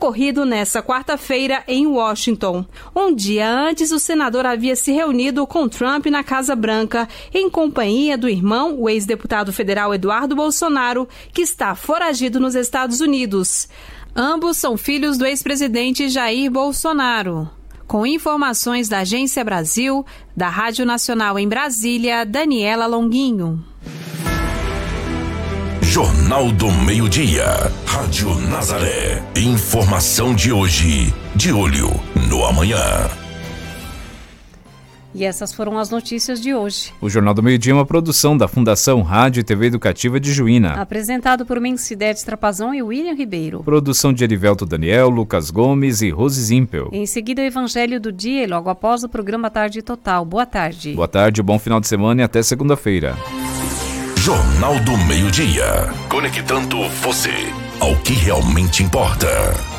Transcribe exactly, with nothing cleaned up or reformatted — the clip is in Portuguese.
ocorrido nesta quarta-feira em Washington. Um dia antes, o senador havia se reunido com Trump na Casa Branca, em companhia do irmão, o ex-deputado federal Eduardo Bolsonaro, que está foragido nos Estados Unidos. Ambos são filhos do ex-presidente Jair Bolsonaro. Com informações da Agência Brasil, da Rádio Nacional em Brasília, Daniela Longuinho. Jornal do Meio-Dia, Rádio Nazaré. Informação de hoje, de olho no amanhã. E essas foram as notícias de hoje. O Jornal do Meio-Dia é uma produção da Fundação Rádio e T V Educativa de Juína. Apresentado por Mencidete Trapazon e William Ribeiro. Produção de Erivelto Daniel, Lucas Gomes e Rose Zimpel. Em seguida, o Evangelho do Dia e logo após o programa Tarde Total. Boa tarde. Boa tarde, bom final de semana e até segunda-feira. Jornal do Meio-Dia. Conectando você ao que realmente importa.